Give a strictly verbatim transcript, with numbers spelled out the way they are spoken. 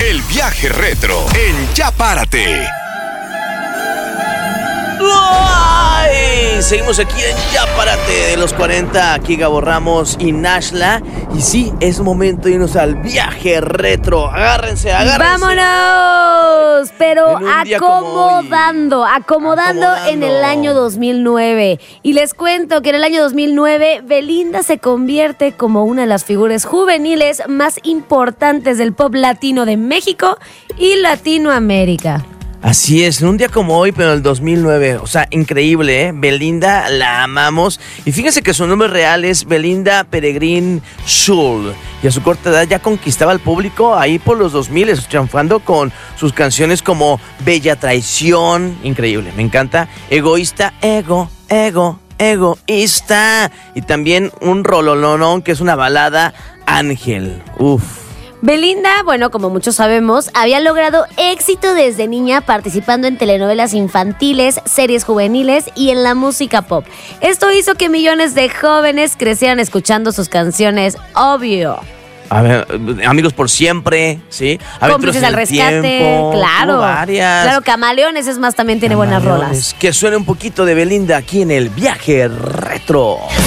El viaje retro en Ya Párate. ¡Ay! Seguimos aquí en Ya Párate de los cuarenta, aquí Gabo Ramos y Nashla. Y sí, es momento de irnos al viaje retro. Agárrense, agárrense. ¡Vámonos! Pero acomodando, acomodando, acomodando en el año dos mil nueve. Y les cuento que en el año dos mil nueve, Belinda se convierte como una de las figuras juveniles más importantes del pop latino de México y Latinoamérica. Así es, en un día como hoy, pero en el dos mil nueve, o sea, increíble, ¿eh? Belinda, la amamos. Y fíjense que su nombre real es Belinda Peregrín Schul. Y a su corta edad ya conquistaba al público ahí por los dos mil, triunfando con sus canciones como Bella Traición, increíble, me encanta. Egoísta, ego, ego, egoísta. Y también un rololonón que es una balada, Ángel, uff. Belinda, bueno, como muchos sabemos, había logrado éxito desde niña participando en telenovelas infantiles, series juveniles y en la música pop. Esto hizo que millones de jóvenes crecieran escuchando sus canciones, obvio. A ver, Amigos por Siempre, ¿sí? Cómplices al Rescate, tiempo, claro. Varias. Claro, Camaleones es más, también tiene buenas rolas. Que suene un poquito de Belinda aquí en el viaje retro.